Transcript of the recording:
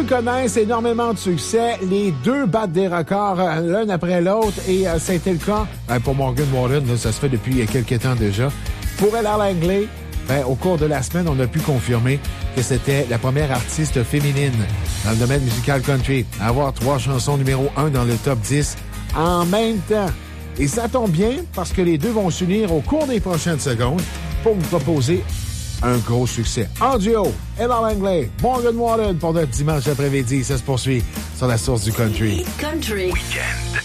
connaissent énormément de succès. Les deux battent des records l'un après l'autre et ça a été le cas pour Morgan Wallen. Là, ça se fait depuis quelques temps déjà. Pour Ella Langley, au cours de la semaine, on a pu confirmer que c'était la première artiste féminine dans le domaine musical country à avoir 3 chansons numéro 1 dans le top 10 en même temps. Et ça tombe bien parce que les deux vont s'unir au cours des prochaines secondes pour vous proposer un gros succès. En duo, Ella Langley, Morgan Wallen pour notre dimanche après-midi. Ça se poursuit sur la source du country. Country Weekend.